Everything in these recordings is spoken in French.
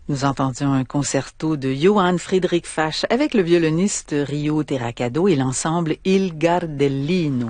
Nous entendions un concerto de Johann Friedrich Fasch avec le violoniste Rio Terracado et l'ensemble Il Gardellino.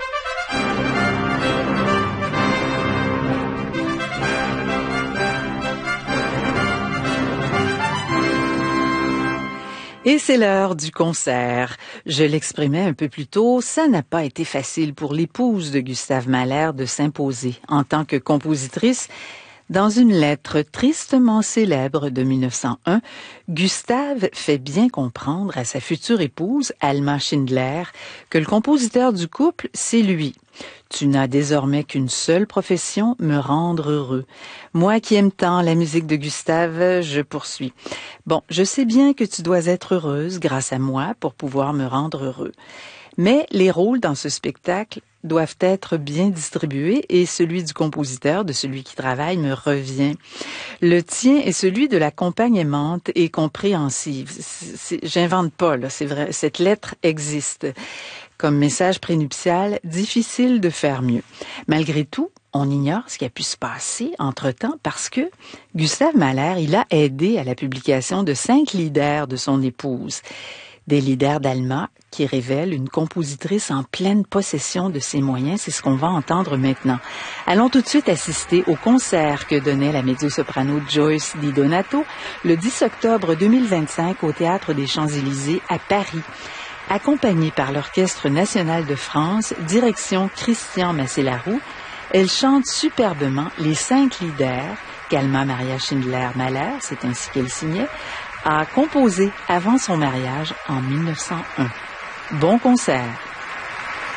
Et c'est l'heure du concert. Je l'exprimais un peu plus tôt, ça n'a pas été facile pour l'épouse de Gustave Mahler de s'imposer en tant que compositrice. Dans une lettre tristement célèbre de 1901, Gustave fait bien comprendre à sa future épouse, Alma Schindler, que le compositeur du couple, c'est lui. Tu n'as désormais qu'une seule profession, me rendre heureux. Moi qui aime tant la musique de Gustave, je poursuis. Bon, je sais bien que tu dois être heureuse grâce à moi pour pouvoir me rendre heureux. Mais les rôles dans ce spectacle doivent être bien distribués et celui du compositeur, de celui qui travaille, me revient. Le tien est celui de la compagne aimante et compréhensive. J'invente pas, là, c'est vrai, cette lettre existe. Comme message prénuptial, difficile de faire mieux. Malgré tout, on ignore ce qui a pu se passer entre-temps parce que Gustave Mahler, il a aidé à la publication de 5 lieder de son épouse. Des lieder d'Alma qui révèlent une compositrice en pleine possession de ses moyens. C'est ce qu'on va entendre maintenant. Allons tout de suite assister au concert que donnait la mezzo-soprano Joyce Di Donato le 10 octobre 2025 au Théâtre des Champs-Élysées à Paris. Accompagnée par l'Orchestre national de France, direction Christian Masselarou, elle chante superbement les 5 lieder qu'Alma Maria Schindler-Mahler, c'est ainsi qu'elle signait, a composé avant son mariage en 1901. Bon concert!